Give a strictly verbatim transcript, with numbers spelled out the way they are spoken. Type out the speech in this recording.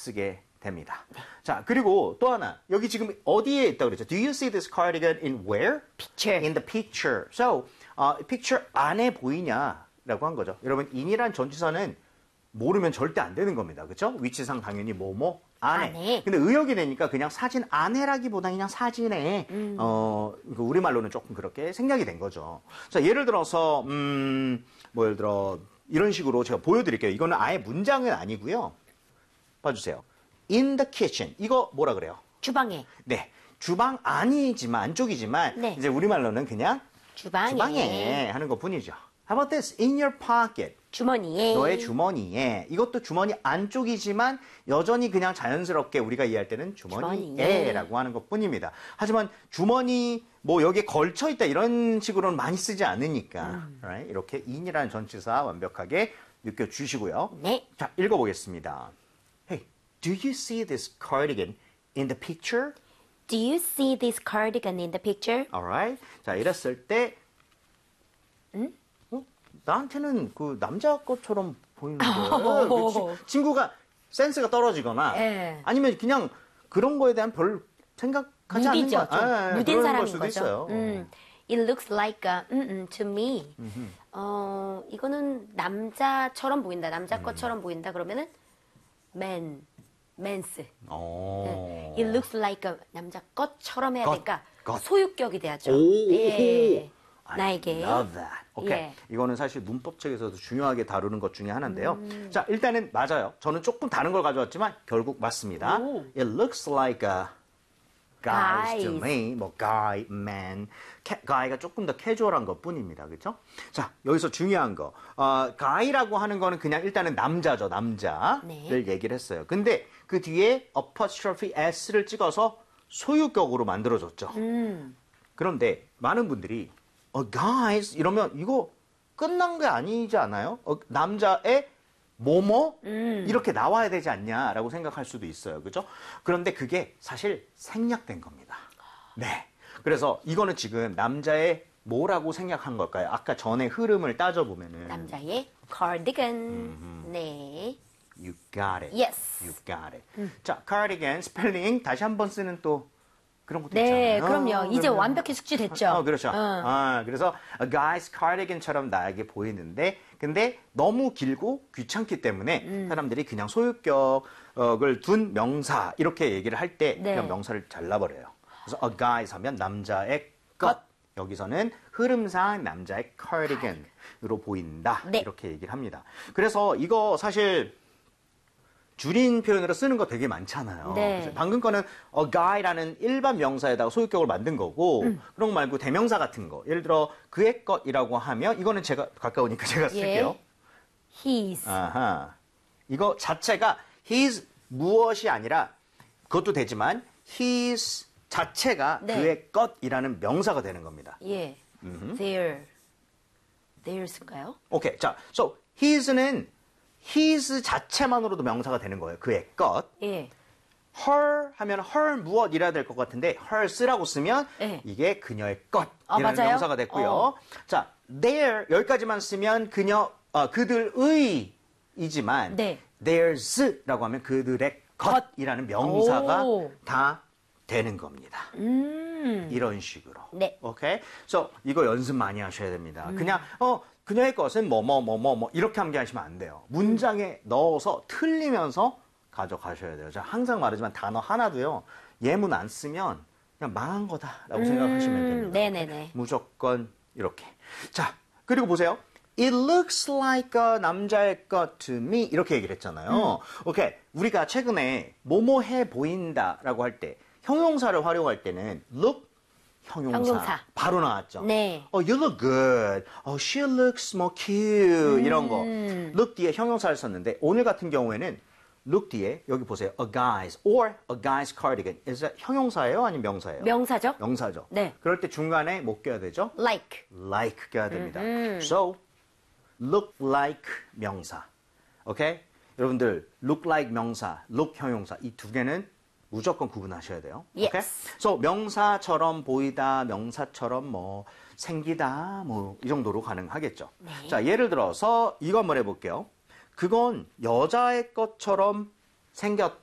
쓰게 됩니다. 자, 그리고 또 하나. 여기 지금 어디에 있다고 그랬죠? Do you see this cardigan in where? Picture. In the picture. So, 어, picture 안에 보이냐라고 한 거죠. 여러분, in이란 전치사는 모르면 절대 안 되는 겁니다. 그렇죠? 위치상 당연히 뭐뭐 안에. 안에. 근데 의역이 되니까 그냥 사진 안에라기보다 그냥 사진에 음. 어, 우리말로는 조금 그렇게 생략이 된 거죠. 자, 예를 들어서 음, 뭐 예를 들어 이런 식으로 제가 보여드릴게요. 이거는 아예 문장은 아니고요. 봐주세요. In the kitchen. 이거 뭐라 그래요? 주방에. 네. 주방 안이지만, 안쪽이지만, 네. 이제 우리말로는 그냥 주방에. 주방에 하는 것 뿐이죠. How about this? In your pocket. 주머니에. 너의 주머니에. 이것도 주머니 안쪽이지만 여전히 그냥 자연스럽게 우리가 이해할 때는 주머니에 주머니에. 라고 하는 것 뿐입니다. 하지만 주머니 뭐 여기에 걸쳐 있다 이런 식으로는 많이 쓰지 않으니까 음. right? 이렇게 in이라는 전치사 완벽하게 느껴주시고요. 네. 자, 읽어보겠습니다. Hey, do you see this cardigan in the picture? Do you see this cardigan in the picture? Alright. 자, 이랬을 때, 응? 어? 나한테는 그 남자 것처럼 보이는데, 그치? 친구가 센스가 떨어지거나, 예. 아니면 그냥 그런 거에 대한 별 생각하지 않는 무디죠. 거, 좀 아, 예, 무딘 그런 걸 사람인 수도 거죠. 있어요. 음, it looks like a, 음, 음, to me. 어, 이거는 남자처럼 보인다. 남자 음. 것처럼 보인다. 그러면은 man, man's. 어. It looks like a 남자 것처럼 해야 것, 되니까 것. 소유격이 돼야죠. 오. 예. I 나에게. love that. 오케이. 예. 이거는 사실 문법책에서도 중요하게 다루는 것 중에 하나인데요. 음. 자, 일단은 맞아요. 저는 조금 다른 걸 가져왔지만 결국 맞습니다. 오. It looks like a guys to Guys. me. 뭐 guy, man. 캐, guy가 조금 더 캐주얼한 것 뿐입니다. 그렇죠? 자, 여기서 중요한 거. 어, guy라고 하는 거는 그냥 일단은 남자죠. 남자를 네. 얘기를 했어요. 근데 그 뒤에 apostrophe s를 찍어서 소유격으로 만들어줬죠. 음. 그런데 많은 분들이 어, guys 이러면 이거 끝난 게 아니지 않아요? 어, 남자의 뭐뭐 음. 이렇게 나와야 되지 않냐라고 생각할 수도 있어요. 그죠? 그런데 그게 사실 생략된 겁니다. 네. 그래서 이거는 지금 남자의 뭐라고 생각한 걸까요? 아까 전에 흐름을 따져보면은 남자의 cardigan. 네. You got it. Yes. You got it. 자, cardigan 스펠링 다시 한번 쓰는 또 그런 것도 네, 있잖아요. 그럼요. 이제 그러면- 완벽히 숙지됐죠. 어, 그렇죠. 어. 아, 그래서 a guy's cardigan처럼 나에게 보이는데 근데 너무 길고 귀찮기 때문에 음. 사람들이 그냥 소유격을 둔 명사 이렇게 얘기를 할 때 네. 그냥 명사를 잘라버려요. 그래서 a guy's 하면 남자의 것. 것. 여기서는 흐름상 남자의 cardigan으로 보인다. 네. 이렇게 얘기를 합니다. 그래서 이거 사실 줄인 표현으로 쓰는 거 되게 많잖아요. 네. 그래서 방금 거는 a guy라는 일반 명사에다가 소유격을 만든 거고 음. 그런 거 말고 대명사 같은 거. 예를 들어 그의 것이라고 하면 이거는 제가 가까우니까 제가 쓸게요. 예. His. 아하. 이거 자체가 his 무엇이 아니라 그것도 되지만 his 자체가 네. 그의 것이라는 명사가 되는 겁니다. 예. Their. Theirs인가요? 오케이. 자, so his는 his 자체만으로도 명사가 되는 거예요. 그의 것. 예. her 하면 her 무엇 이래야 될 것 같은데 her스라고 쓰면 네. 이게 그녀의 것이라는 아, 맞아요? 명사가 됐고요. 어. 자, their 여기까지만 쓰면 그녀 어, 그들의이지만 네. theirs라고 하면 그들의 것이라는 명사가 오. 다 되는 겁니다. 음. 이런 식으로. 네. 오케이. 그래서 이거 연습 많이 하셔야 됩니다. 그냥 어 그녀의 것은 뭐 뭐 뭐 뭐 뭐 이렇게 암기하시면 안 돼요. 문장에 넣어서 틀리면서 가져가셔야 돼요. 제가 항상 말하지만 단어 하나도요. 예문 안 쓰면 그냥 망한 거다라고 생각하시면 됩니다. 네네네. 무조건 이렇게. 자, 그리고 보세요. It looks like a 남자의 것 to me 이렇게 얘기를 했잖아요. 오케이. 우리가 최근에 뭐뭐 해 보인다라고 할 때 형용사를 활용할 때는 look 형용사, 형용사. 바로 나왔죠. 네. 어, you look good. 어, she looks more cute. 이런 거. 음. look 뒤에 형용사를 썼는데 오늘 같은 경우에는 look 뒤에 여기 보세요. a guy's or a guy's cardigan. is that 형용사예요? 아니면 명사예요? 명사죠? 명사죠. 네. 그럴 때 중간에 뭐 껴야 되죠? Like. like 껴야 됩니다. 음. So, look like 명사. 오케이? 여러분들, look like 명사, look 형용사 이 두 개는 무조건 구분하셔야 돼요. Yes. 오케이? So, 명사처럼 보이다, 명사처럼 뭐 생기다, 뭐 이 정도로 가능하겠죠. 네. 자, 예를 들어서 이거 한번 해볼게요. 그건 여자의 것처럼